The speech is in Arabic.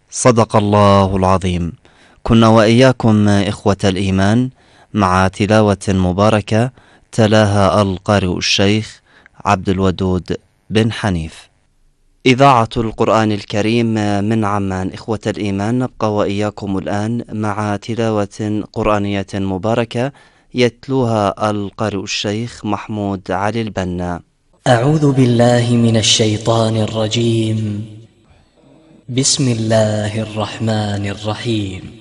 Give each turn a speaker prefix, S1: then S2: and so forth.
S1: صدق الله العظيم. كنا وإياكم إخوة الإيمان مع تلاوة مباركة تلاها القارئ الشيخ عبد الودود بن حنيف. إذاعة القرآن الكريم من عمان. إخوة الإيمان، نبقى وإياكم الآن مع تلاوة قرآنية مباركة يتلوها القارئ الشيخ محمود علي البنا.
S2: أعوذ بالله من الشيطان الرجيم. بسم الله الرحمن الرحيم.